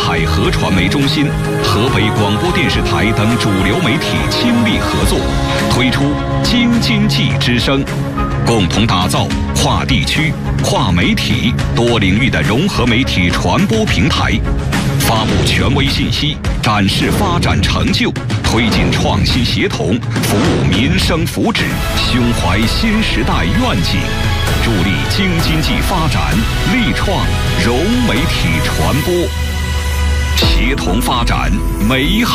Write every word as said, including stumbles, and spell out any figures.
海河传媒中心、河北广播电视台等主流媒体倾力合作，推出京津冀之声，共同打造跨地区、跨媒体、多领域的融合媒体传播平台，发布权威信息，展示发展成就，推进创新协同，服务民生福祉，胸怀新时代愿景，助力京津冀发展，力创融媒体传播，协同发展美好